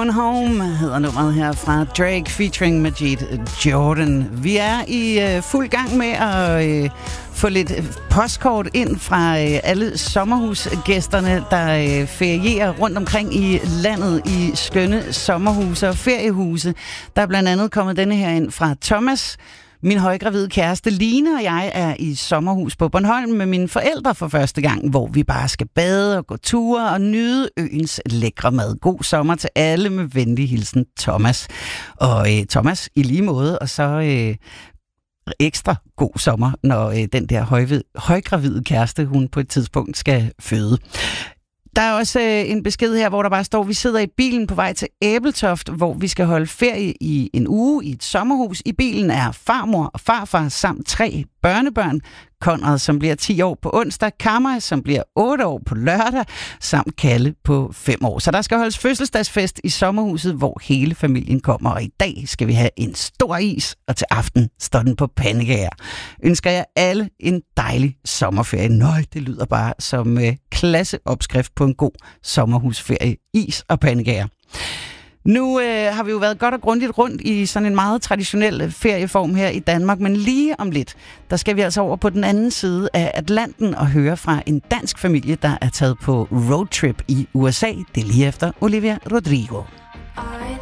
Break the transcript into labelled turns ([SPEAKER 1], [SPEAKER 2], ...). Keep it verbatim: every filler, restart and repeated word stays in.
[SPEAKER 1] Going Home hedder nummeret her fra Drake featuring Majid Jordan. Vi er i øh, fuld gang med at øh, få lidt postkort ind fra øh, alle sommerhusgæsterne, der øh, ferierer rundt omkring i landet i skønne sommerhuse og feriehuse. Der er blandt andet kommet denne her ind fra Thomas. Min højgravide kæreste Line og jeg er i sommerhus på Bornholm med mine forældre for første gang, hvor vi bare skal bade og gå ture og nyde øens lækre mad. God sommer til alle med venlig hilsen, Thomas. Og øh, Thomas, i lige måde, og så øh, ekstra god sommer, når øh, den der højvid, højgravide kæreste, hun på et tidspunkt skal føde. Der er også øh, en besked her, hvor der bare står, vi sidder i bilen på vej til Æbeltoft, hvor vi skal holde ferie i en uge i et sommerhus. I bilen er farmor og farfar samt tre børnebørn. Konrad, som bliver ti år på onsdag, Kammer, som bliver otte år på lørdag, samt Kalle på fem år. Så der skal holdes fødselsdagsfest i sommerhuset, hvor hele familien kommer. Og i dag skal vi have en stor is, og til aften står den på pandekager. Ønsker jeg alle en dejlig sommerferie. Nøj, det lyder bare som øh, klasseopskrift på en god sommerhusferie. Is og pandekager. Nu øh, har vi jo været godt og grundigt rundt i sådan en meget traditionel ferieform her i Danmark, men lige om lidt, der skal vi altså over på den anden side af Atlanten og høre fra en dansk familie, der er taget på roadtrip i U S A. Det er lige efter Olivia Rodrigo.